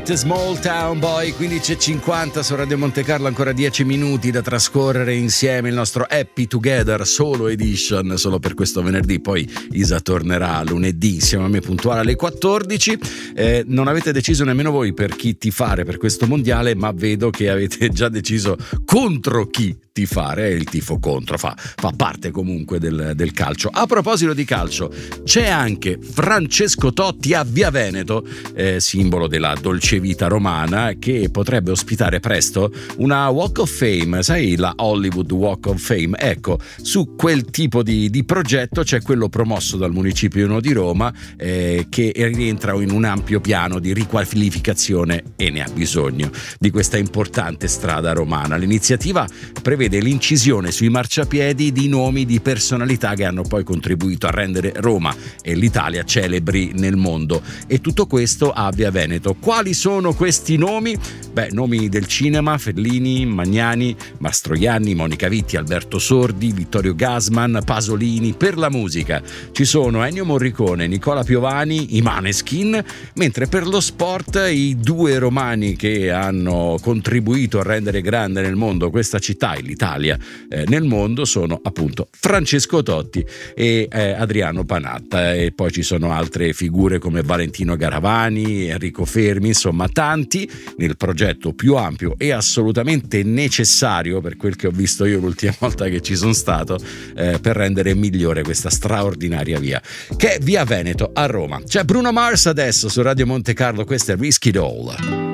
White, Small Town Boy, 15:50 su Radio Monte Carlo, ancora 10 minuti da trascorrere insieme, il nostro Happy Together Solo Edition, solo per questo venerdì, poi Isa tornerà lunedì insieme a me puntuale alle 14. Non avete deciso nemmeno voi per chi tifare per questo mondiale, ma vedo che avete già deciso contro chi tifare. Il tifo contro fa parte comunque del calcio. A proposito di calcio, c'è anche Francesco Totti a Via Veneto, simbolo della dolce vita romana, che potrebbe ospitare presto una Walk of Fame, sai, la Hollywood Walk of Fame. Ecco, su quel tipo di progetto c'è quello promosso dal Municipio di Roma, che rientra in un ampio piano di riqualificazione, e ne ha bisogno, di questa importante strada romana. L'iniziativa prevede l'incisione sui marciapiedi di nomi di personalità che hanno poi contribuito a rendere Roma e l'Italia celebri nel mondo, e tutto questo a Via Veneto. Quali sono questi nomi? Nomi del cinema: Fellini, Magnani, Mastroianni, Monica Vitti, Alberto Sordi, Vittorio Gassman, Pasolini. Per la musica ci sono Ennio Morricone, Nicola Piovani, i Maneskin, mentre per lo sport i due romani che hanno contribuito a rendere grande nel mondo questa città e l'Italia nel mondo sono appunto Francesco Totti e Adriano Panatta, e poi ci sono altre figure come Valentino Garavani, Enrico Fermi, insomma tanti, nel progetto più ampio e assolutamente necessario, per quel che ho visto io l'ultima volta che ci sono stato, per rendere migliore questa straordinaria via che è Via Veneto a Roma. C'è Bruno Mars adesso su Radio Monte Carlo, questo è Risky Doll.